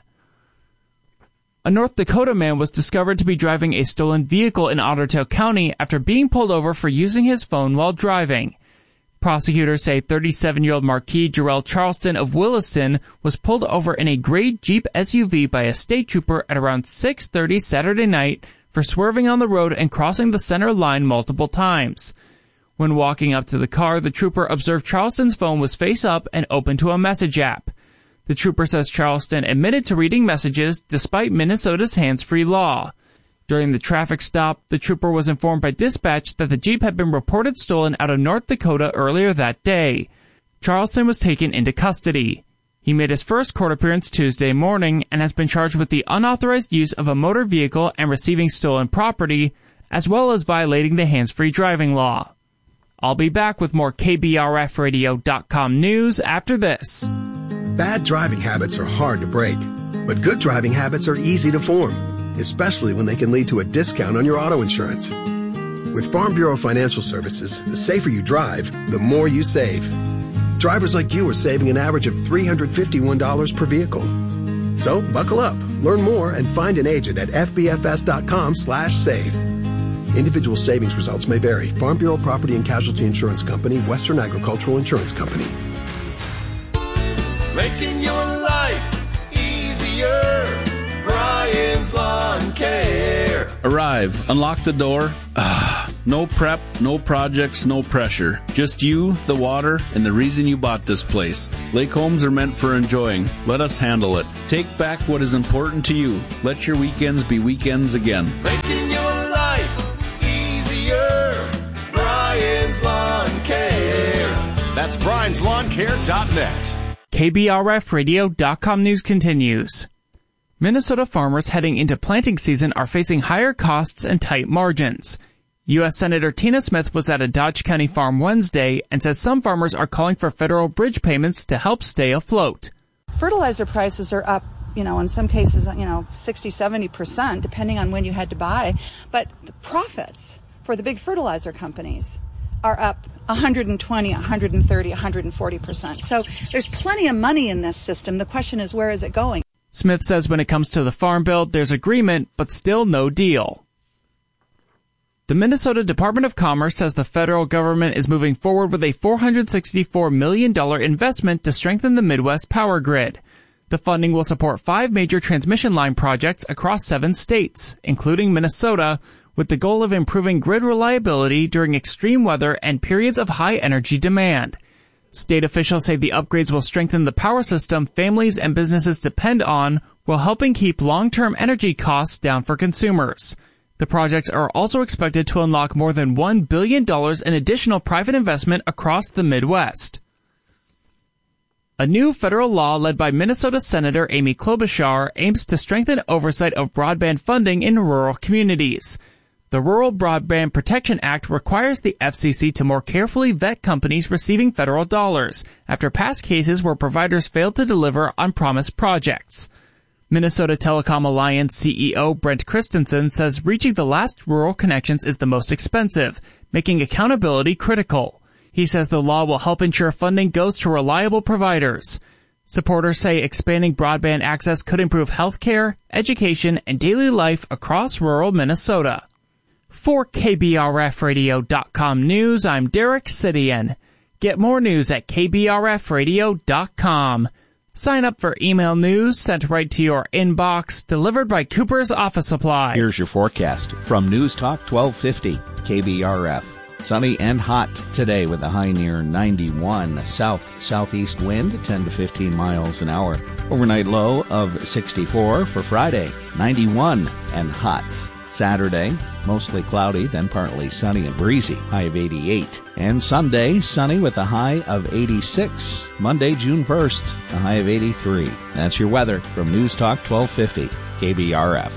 [SPEAKER 6] A North Dakota man was discovered to be driving a stolen vehicle in Otter Tail County after being pulled over for using his phone while driving. Prosecutors say 37-year-old Marquis Jarrell Charleston of Williston was pulled over in a gray Jeep SUV by a state trooper at around 6:30 Saturday night for swerving on the road and crossing the center line multiple times. When walking up to the car, the trooper observed Charleston's phone was face up and open to a message app. The trooper says Charleston admitted to reading messages despite Minnesota's hands-free law. During the traffic stop, the trooper was informed by dispatch that the Jeep had been reported stolen out of North Dakota earlier that day. Charleston was taken into custody. He made his first court appearance Tuesday morning and has been charged with the unauthorized use of a motor vehicle and receiving stolen property, as well as violating the hands-free driving law. I'll be back with more KBRFradio.com news after this.
[SPEAKER 7] Bad driving habits are hard to break, but good driving habits are easy to form, especially when they can lead to a discount on your auto insurance. With Farm Bureau Financial Services, the safer you drive, the more you save. Drivers like you are saving an average of $351 per vehicle. So buckle up, learn more, and find an agent at fbfs.com/save. Individual savings results may vary. Farm Bureau Property and Casualty Insurance Company, Western Agricultural Insurance Company.
[SPEAKER 8] Making your life easier. Brian's Lawn Care.
[SPEAKER 9] Arrive, unlock the door. No prep, no projects, no pressure. Just you, the water, and the reason you bought this place. Lake homes are meant for enjoying. Let us handle it. Take back what is important to you. Let your weekends be weekends again.
[SPEAKER 8] Making your life easier. Brian's Lawn Care. That's brianslawncare.net.
[SPEAKER 6] KBRFradio.com news continues. Minnesota farmers heading into planting season are facing higher costs and tight margins. U.S. Senator Tina Smith was at a Dodge County farm Wednesday and says some farmers are calling for federal bridge payments to help stay afloat.
[SPEAKER 10] Fertilizer prices are up, in some cases, 60-70%, depending on when you had to buy. But the profits for the big fertilizer companies are up 120, 130, 140%. So there's plenty of money in this system. The question is, where is it going?
[SPEAKER 6] Smith says when it comes to the farm bill, there's agreement, but still no deal. The Minnesota Department of Commerce says the federal government is moving forward with a $464 million investment to strengthen the Midwest power grid. The funding will support 5 major transmission line projects across 7 states, including Minnesota, with the goal of improving grid reliability during extreme weather and periods of high energy demand. State officials say the upgrades will strengthen the power system families and businesses depend on, while helping keep long-term energy costs down for consumers. The projects are also expected to unlock more than $1 billion in additional private investment across the Midwest. A new federal law led by Minnesota Senator Amy Klobuchar aims to strengthen oversight of broadband funding in rural communities. The Rural Broadband Protection Act requires the FCC to more carefully vet companies receiving federal dollars after past cases where providers failed to deliver on promised projects. Minnesota Telecom Alliance CEO Brent Christensen says reaching the last rural connections is the most expensive, making accountability critical. He says the law will help ensure funding goes to reliable providers. Supporters say expanding broadband access could improve healthcare, education, and daily life across rural Minnesota. For KBRFradio.com news, I'm Derek Sidian. Get more news at KBRFradio.com. Sign up for email news sent right to your inbox, delivered by Cooper's Office Supply.
[SPEAKER 5] Here's your forecast from News Talk 1250 KBRF. Sunny and hot today with a high near 91. South-southeast wind 10 to 15 miles an hour. Overnight low of 64 for Friday. 91 and hot. Saturday, mostly cloudy, then partly sunny and breezy, high of 88. And Sunday, sunny with a high of 86. Monday, June 1st, a high of 83. That's your weather from News Talk 1250, KBRF.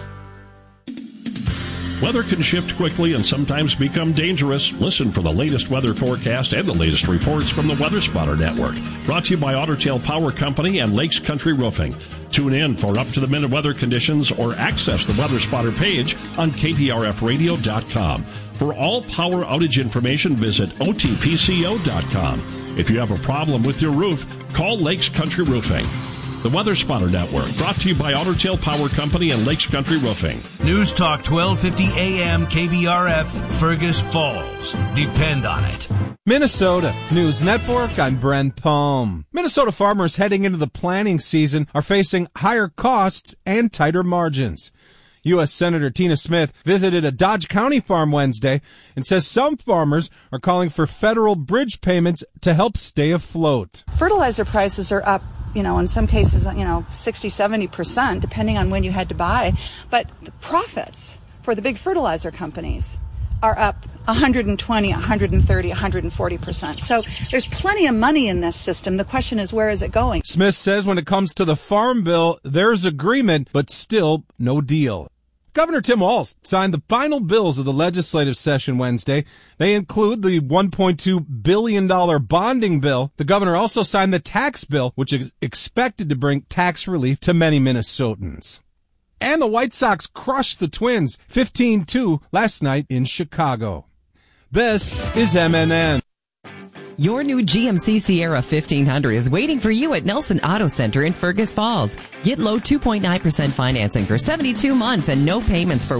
[SPEAKER 11] Weather can shift quickly and sometimes become dangerous. Listen for the latest weather forecast and the latest reports from the Weather Spotter Network. Brought to you by Otter Tail Power Company and Lakes Country Roofing. Tune in for up-to-the-minute weather conditions or access the Weather Spotter page on KBRFradio.com. For all power outage information, visit OTPCO.com. If you have a problem with your roof, call Lakes Country Roofing. The Weather Spotter Network, brought to you by Otter Tail Power Company and Lakes Country Roofing.
[SPEAKER 20] News Talk 1250 AM KBRF, Fergus Falls. Depend on it.
[SPEAKER 12] Minnesota News Network, I'm Brent Palm. Minnesota farmers heading into the planting season are facing higher costs and tighter margins. U.S. Senator Tina Smith visited a Dodge County farm Wednesday and says some farmers are calling for federal bridge payments to help stay afloat.
[SPEAKER 10] Fertilizer prices are up, in some cases, 60-70%, depending on when you had to buy. But the profits for the big fertilizer companies are up 120, 130, 140%. So there's plenty of money in this system. The question is, where is it going?
[SPEAKER 12] Smith says when it comes to the farm bill, there's agreement, but still no deal. Governor Tim Walz signed the final bills of the legislative session Wednesday. They include the $1.2 billion bonding bill. The governor also signed the tax bill, which is expected to bring tax relief to many Minnesotans. And the White Sox crushed the Twins 15-2 last night in Chicago. This is MNN.
[SPEAKER 2] Your new GMC Sierra 1500 is waiting for you at Nelson Auto Center in Fergus Falls. Get low 2.9% financing for 72 months and no payments for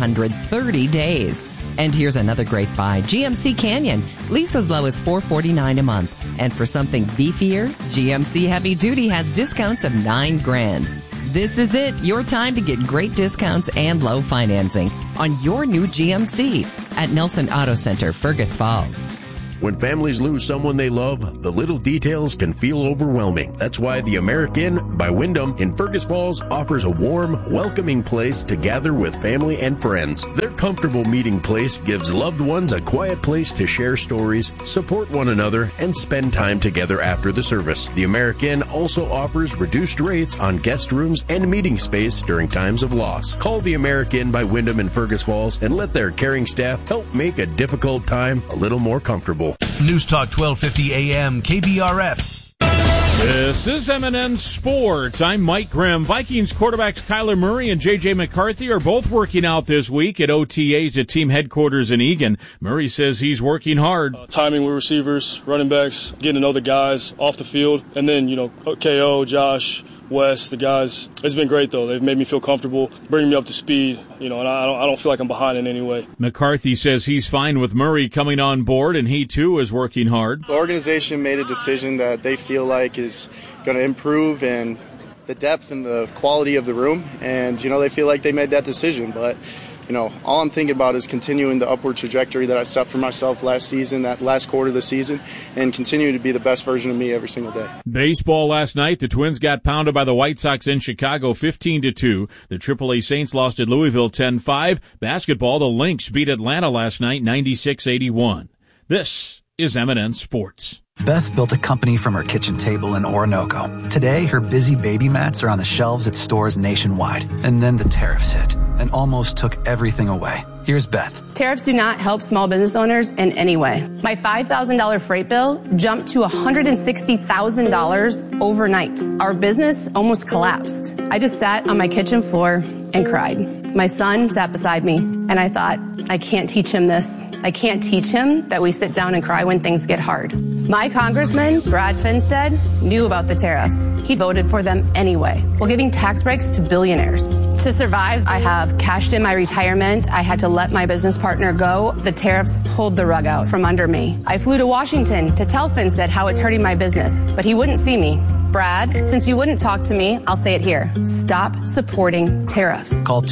[SPEAKER 2] 130 days. And here's another great buy. GMC Canyon. Lease as low as $449 a month. And for something beefier, GMC Heavy Duty has discounts of $9,000. This is it. Your time to get great discounts and low financing on your new GMC at Nelson Auto Center, Fergus Falls.
[SPEAKER 4] When families lose someone they love, the little details can feel overwhelming. That's why the American by Wyndham in Fergus Falls offers a warm, welcoming place to gather with family and friends. Their comfortable meeting place gives loved ones a quiet place to share stories, support one another, and spend time together after the service. The American also offers reduced rates on guest rooms and meeting space during times of loss. Call the American by Wyndham in Fergus Falls and let their caring staff help make a difficult time a little more comfortable.
[SPEAKER 20] News Talk 1250 AM KBRF.
[SPEAKER 13] This is MNN Sports. I'm Mike Grimm. Vikings quarterbacks Kyler Murray and J.J. McCarthy are both working out this week at OTAs at team headquarters in Eagan. Murray says he's working hard.
[SPEAKER 15] Timing with receivers, running backs, getting to know the guys off the field. And then, KO, Josh, Wes, the guys. It's been great, though. They've made me feel comfortable, bringing me up to speed, and I don't feel like I'm behind in any way.
[SPEAKER 13] McCarthy says he's fine with Murray coming on board, and he, too, is working hard.
[SPEAKER 16] The organization made a decision that they feel like is going to improve and the depth and the quality of the room, and, they feel like they made that decision. But, all I'm thinking about is continuing the upward trajectory that I set for myself last season, that last quarter of the season, and continue to be the best version of me every single day.
[SPEAKER 13] Baseball last night, the Twins got pounded by the White Sox in Chicago 15-2. The AAA Saints lost at Louisville 10-5. Basketball, the Lynx beat Atlanta last night 96-81. This is MNN Sports.
[SPEAKER 17] Beth built a company from her kitchen table in Orinoco. Today, her busy baby mats are on the shelves at stores nationwide. And then the tariffs hit and almost took everything away. Here's Beth.
[SPEAKER 18] Tariffs do not help small business owners in any way. My $5,000 freight bill jumped to $160,000 overnight. Our business almost collapsed. I just sat on my kitchen floor and cried. My son sat beside me, and I thought, I can't teach him this. I can't teach him that we sit down and cry when things get hard. My congressman, Brad Finstead, knew about the tariffs. He voted for them anyway, while giving tax breaks to billionaires. To survive, I have cashed in my retirement. I had to let my business partner go. The tariffs pulled the rug out from under me. I flew to Washington to tell Finstead how it's hurting my business, but he wouldn't see me. Brad, since you wouldn't talk to me, I'll say it here. Stop supporting tariffs.
[SPEAKER 17] Call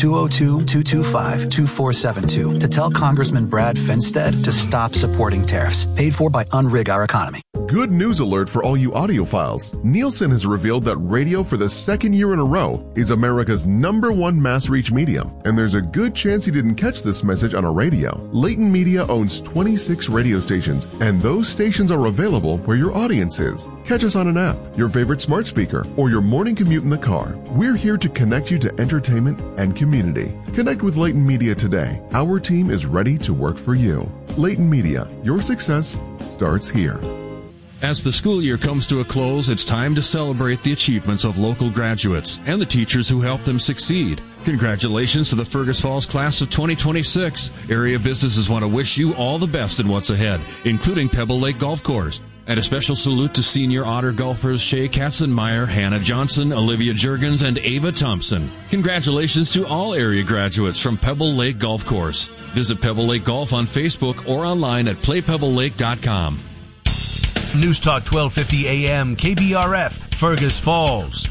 [SPEAKER 17] 202-225-2472 to tell Congressman Brad Finstead to stop supporting tariffs. Paid for by Unrig Our Economy.
[SPEAKER 19] Good news alert for all you audiophiles. Nielsen has revealed that radio for the second year in a row is America's #1 mass reach medium. And there's a good chance you didn't catch this message on a radio. Leighton Media owns 26 radio stations, and those stations are available where your audience is. Catch us on an app, your favorite smart speaker, or your morning commute in the car. We're here to connect you to entertainment and community. Connect with Leighton Media today. Our team is ready to work for you. Leighton Media, your success starts here.
[SPEAKER 28] As the school year comes to a close, it's time to celebrate the achievements of local graduates and the teachers who helped them succeed. Congratulations to the Fergus Falls class of 2026. Area businesses want to wish you all the best in what's ahead, including Pebble Lake Golf Course. And a special salute to senior Otter golfers Shay Katzenmeyer, Hannah Johnson, Olivia Juergens, and Ava Thompson. Congratulations to all area graduates from Pebble Lake Golf Course. Visit Pebble Lake Golf on Facebook or online at playpebblelake.com.
[SPEAKER 20] News Talk 1250 AM KBRF, Fergus Falls.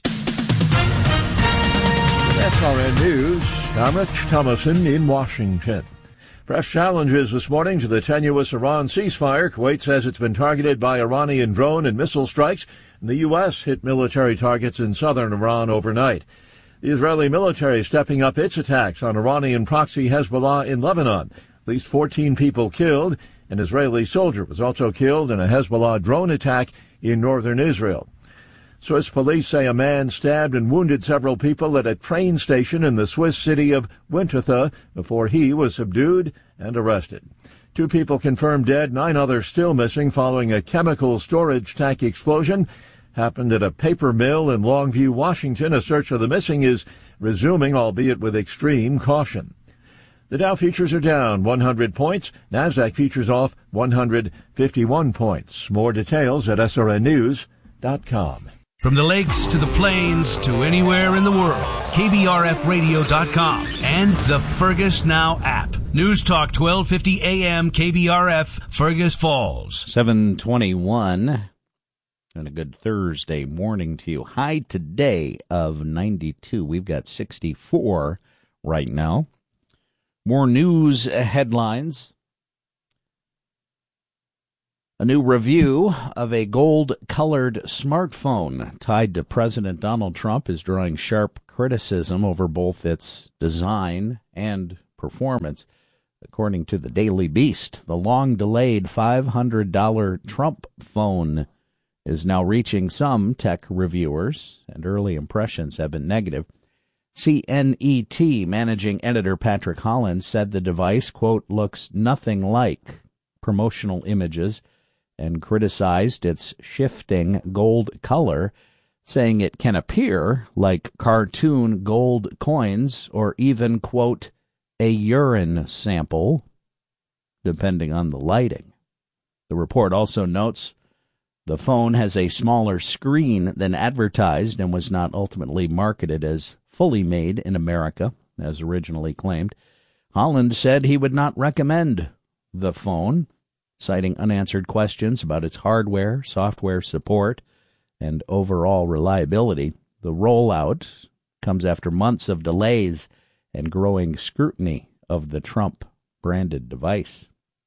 [SPEAKER 21] SRN News, I'm Rich Thomason in Washington. Fresh challenges this morning to the tenuous Iran ceasefire. Kuwait says it's been targeted by Iranian drone and missile strikes, and the U.S. hit military targets in southern Iran overnight. The Israeli military stepping up its attacks on Iranian proxy Hezbollah in Lebanon. At least 14 people killed. An Israeli soldier was also killed in a Hezbollah drone attack in northern Israel. Swiss police say a man stabbed and wounded several people at a train station in the Swiss city of Winterthur before he was subdued and arrested. 2 people confirmed dead, 9 others still missing following a chemical storage tank explosion. Happened at a paper mill in Longview, Washington. A search for the missing is resuming, albeit with extreme caution. The Dow futures are down 100 points. NASDAQ futures off 151 points. More details at srnnews.com.
[SPEAKER 20] From the lakes to the plains to anywhere in the world, KBRFradio.com and the Fergus Now app. News Talk 1250 AM KBRF, Fergus Falls.
[SPEAKER 5] 7:21 and a good Thursday morning to you. High today of 92. We've got 64 right now. More news headlines. A new review of a gold-colored smartphone tied to President Donald Trump is drawing sharp criticism over both its design and performance. According to the Daily Beast, the long-delayed $500 Trump phone is now reaching some tech reviewers, and early impressions have been negative. CNET managing editor Patrick Holland said the device, quote, looks nothing like promotional images, and criticized its shifting gold color, saying it can appear like cartoon gold coins or even, quote, a urine sample, depending on the lighting. The report also notes the phone has a smaller screen than advertised and was not ultimately marketed as fully made in America, as originally claimed. Holland said he would not recommend the phone, citing unanswered questions about its hardware, software support, and overall reliability. The rollout comes after months of delays and growing scrutiny of the Trump-branded device.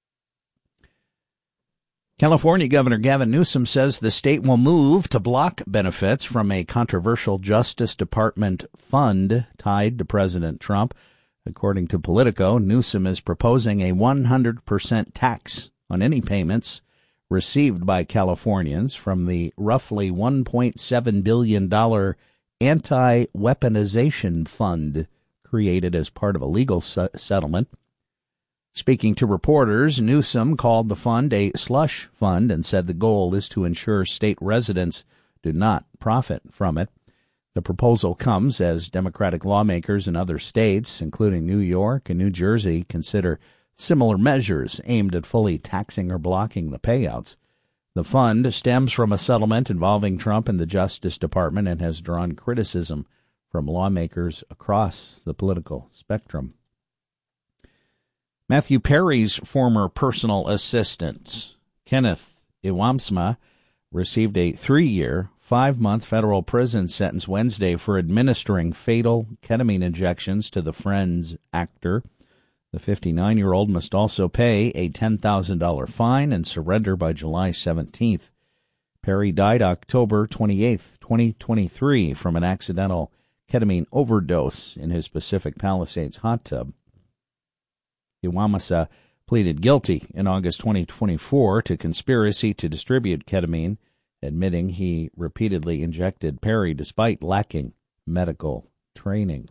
[SPEAKER 5] California Governor Gavin Newsom says the state will move to block benefits from a controversial Justice Department fund tied to President Trump. According to Politico, Newsom is proposing a 100% tax on any payments received by Californians from the roughly $1.7 billion anti-weaponization fund created as part of a legal settlement. Speaking to reporters, Newsom called the fund a slush fund and said the goal is to ensure state residents do not profit from it. The proposal comes as Democratic lawmakers in other states, including New York and New Jersey, consider similar measures aimed at fully taxing or blocking the payouts. The fund stems from a settlement involving Trump and the Justice Department and has drawn criticism from lawmakers across the political spectrum. Matthew Perry's former personal assistant, Kenneth Iwamsma, received a 3-year, 5-month federal prison sentence Wednesday for administering fatal ketamine injections to the Friends actor. The 59-year-old must also pay a $10,000 fine and surrender by July 17th. Perry died October 28, 2023, from an accidental ketamine overdose in his Pacific Palisades hot tub. Iwamasa pleaded guilty in August 2024 to conspiracy to distribute ketamine, admitting he repeatedly injected Perry despite lacking medical training.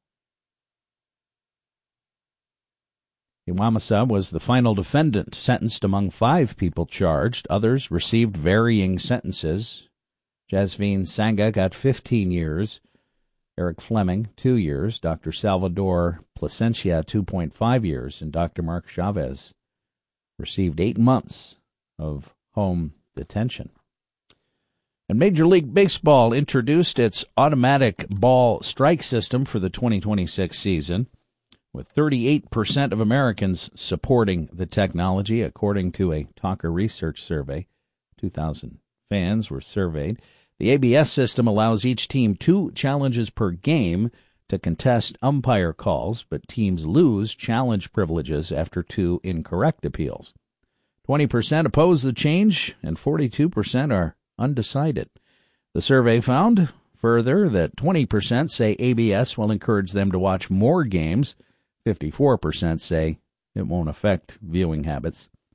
[SPEAKER 5] Iwamasa was the final defendant, sentenced among 5 people charged. Others received varying sentences. Jasveen Sangha got 15 years, Eric Fleming 2 years, Dr. Salvador Placencia 2.5 years, and Dr. Mark Chavez received 8 months of home detention. And Major League Baseball introduced its automatic ball strike system for the 2026 season, with 38% of Americans supporting the technology, according to a Talker Research survey. 2,000 fans were surveyed. The ABS system allows each team 2 challenges per game to contest umpire calls, but teams lose challenge privileges after 2 incorrect appeals. 20% oppose the change, and 42% are undecided. The survey found further that 20% say ABS will encourage them to watch more games. 54% say it won't affect viewing habits.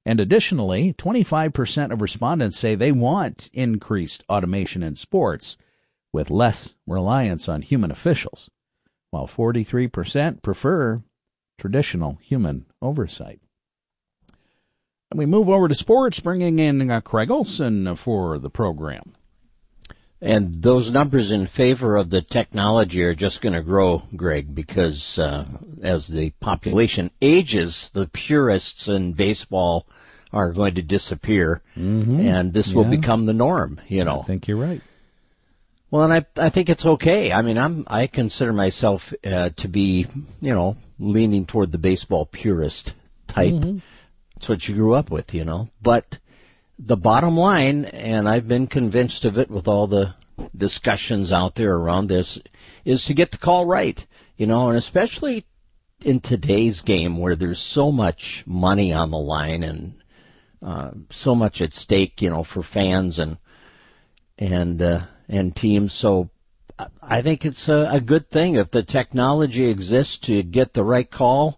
[SPEAKER 5] And additionally, 25% of respondents say they want increased automation in sports with less reliance on human officials, while 43% prefer traditional human oversight. And we move over to sports, bringing in Craig Olson for the program.
[SPEAKER 1] And those numbers in favor of the technology are just going to grow, Greg, because as the population ages, the purists in baseball are going to disappear, and this will become the norm, you know.
[SPEAKER 5] I think you're right.
[SPEAKER 1] Well, and I think it's okay. I mean, I consider myself to be, you know, leaning toward the baseball purist type. That's what you grew up with, you know. But the bottom line, and I've been convinced of it with all the discussions out there around this, is to get the call right, you know, and especially in today's game where there's so much money on the line and so much at stake, you know, for fans and teams. So I think it's a good thing if the technology exists to get the right call.